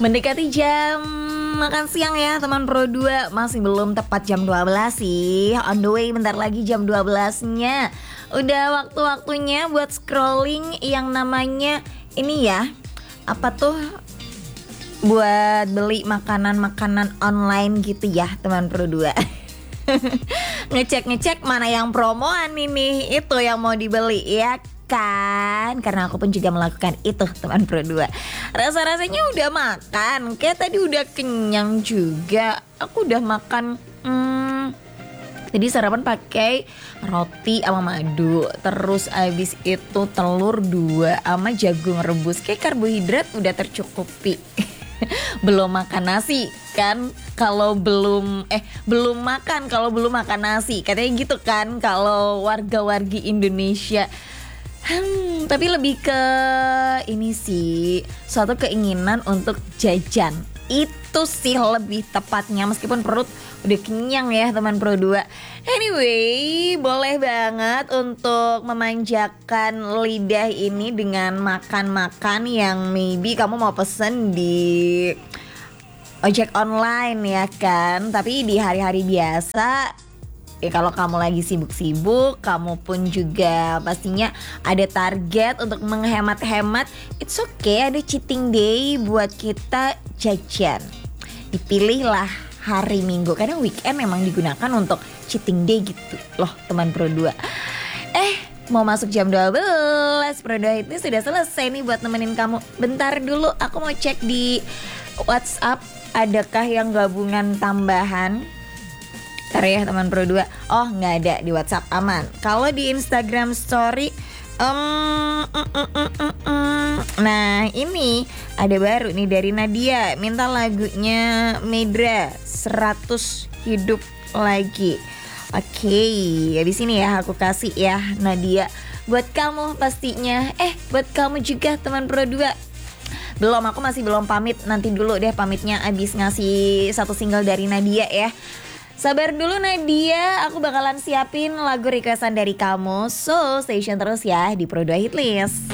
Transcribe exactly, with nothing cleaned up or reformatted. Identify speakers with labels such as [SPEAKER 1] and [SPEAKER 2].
[SPEAKER 1] Mendekati jam makan siang ya teman Pro dua. Masih belum tepat jam dua belas sih. On the way bentar lagi jam dua belas-nya. Udah waktu-waktunya buat scrolling yang namanya ini ya. Apa tuh? Buat beli makanan-makanan online gitu ya teman Pro dua. Ngecek-ngecek mana yang promoan ini. Itu yang mau dibeli ya kan, karena aku pun juga melakukan itu teman Pro dua. Rasa-rasanya udah makan, kayak tadi udah kenyang juga. Aku udah makan hmm, jadi sarapan pakai roti sama madu. Terus abis itu telur dua sama jagung rebus. Kayak karbohidrat udah tercukupi. Belum makan nasi kan, kalau belum eh belum makan kalau belum makan nasi, katanya gitu kan kalau warga-wargi Indonesia. Hmm, tapi lebih ke ini sih, suatu keinginan untuk jajan. Itu sih lebih tepatnya, meskipun perut udah kenyang ya teman Pro dua. Anyway, boleh banget untuk memanjakan lidah ini dengan makan-makan yang maybe kamu mau pesen di ojek online ya kan. Tapi di hari-hari biasa, ya kalau kamu lagi sibuk-sibuk, kamu pun juga pastinya ada target untuk menghemat-hemat. It's okay, ada cheating day buat kita jajan. Dipilihlah hari Minggu, kadang weekend memang digunakan untuk cheating day gitu loh teman Pro dua. Eh, mau masuk jam dua belas, Pro dua ini sudah selesai nih buat nemenin kamu. Bentar dulu, aku mau cek di WhatsApp, adakah yang gabungan tambahan? Ntar ya teman Pro dua. Oh gak ada di WhatsApp, aman. Kalau di Instagram story um, mm, mm, mm, mm, mm. Nah ini ada baru nih dari Nadia. Minta lagunya Medra seratus hidup lagi. Oke, okay. Di sini ya aku kasih ya Nadia. Buat kamu pastinya. Eh buat kamu juga teman Pro dua. Belum, aku masih belum pamit. Nanti dulu deh pamitnya abis ngasih satu single dari Nadia ya. Sabar dulu Nadia, aku bakalan siapin lagu requestan dari kamu. So, stay tune terus ya di Pro dua Hitlist.